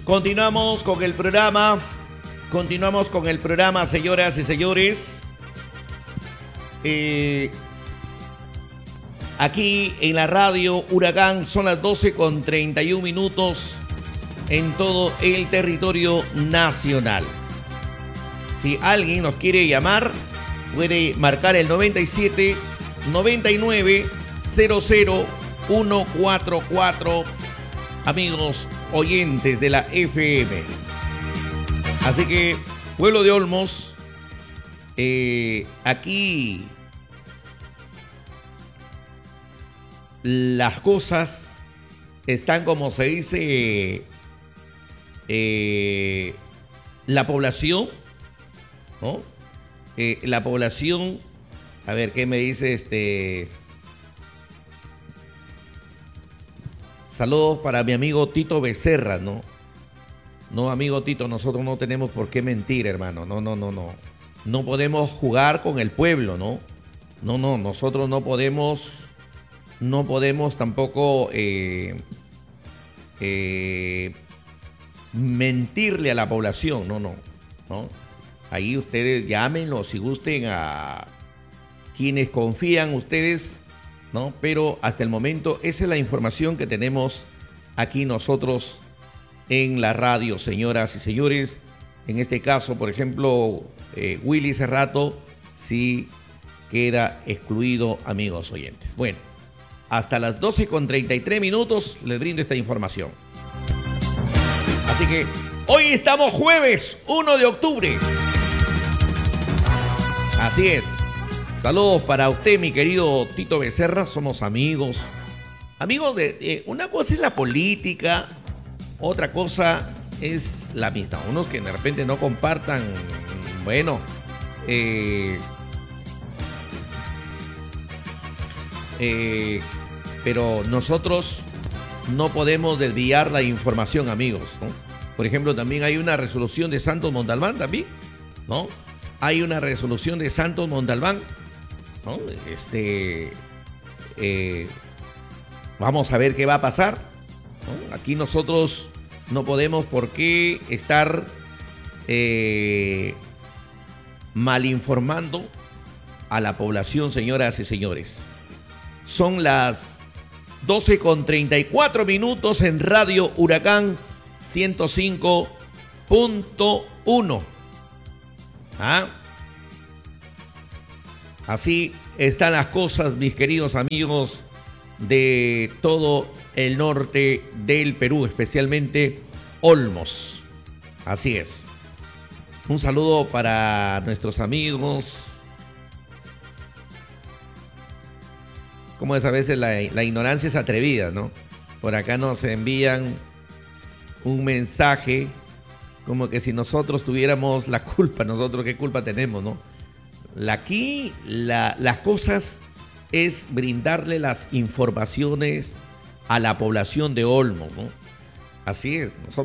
Continuamos con el programa. Continuamos con el programa, señoras y señores. Aquí en la radio Huracán son las 12:31 en todo el territorio nacional. Si alguien nos quiere llamar, puede marcar el 97 99 00 144, amigos oyentes de la FM. Así que, pueblo de Olmos, aquí las cosas están, como se dice, la población, ¿no? La población, a ver, ¿qué me dice Saludos para mi amigo Tito Becerra, ¿no? No, amigo Tito, nosotros no tenemos por qué mentir, hermano. No. No podemos jugar con el pueblo, ¿no? No, nosotros no podemos tampoco mentirle a la población, no. Ahí ustedes llámenlo si gusten a quienes confían ustedes, ¿no? Pero hasta el momento esa es la información que tenemos aquí nosotros en la radio, señoras y señores. En este caso, por ejemplo, Willy Cerrato sí queda excluido, amigos oyentes. Bueno, hasta las 12:33 les brindo esta información. Así que hoy estamos jueves 1 de octubre. Así es. Saludos para usted, mi querido Tito Becerra. Somos amigos. Amigos de... una cosa es la política, otra cosa es la amistad. Unos que de repente no compartan, bueno, pero nosotros no podemos desviar la información, amigos, ¿no? Por ejemplo, también hay una resolución de Santos Montalbán también, ¿no? Hay una resolución de Santos Montalbán, ¿no? Vamos a ver qué va a pasar, ¿no? Aquí nosotros no podemos por qué estar malinformando a la población, señoras y señores. Son las 12:34 en Radio Huracán 105.1. Así están las cosas, mis queridos amigos de todo el norte del Perú, especialmente Olmos. Así es. Un saludo para nuestros amigos. Como es a veces la ignorancia es atrevida, ¿no? Por acá nos envían un mensaje como que si nosotros tuviéramos la culpa. Nosotros qué culpa tenemos, ¿no? Aquí las cosas es brindarle las informaciones a la población de Olmos, ¿no? Así es. Nosotros